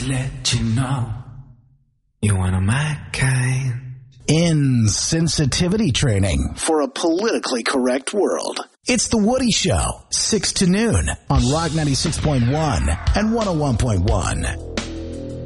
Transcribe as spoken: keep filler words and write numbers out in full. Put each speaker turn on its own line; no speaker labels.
let you know you're one of my kind.
Insensitivity training for a politically correct world. It's The Woody Show, six to noon on Rock ninety-six point one and one oh one point one.